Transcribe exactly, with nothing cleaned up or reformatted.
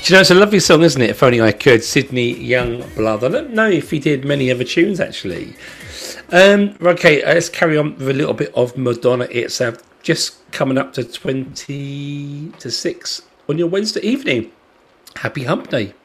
Do you know, it's a lovely song, isn't it? If Only I Could, Sydney Youngblood. I don't know if he did many other tunes, actually. Um, okay, let's carry on with a little bit of Madonna. It's uh, just coming up to twenty to six on your Wednesday evening. Happy Hump Day.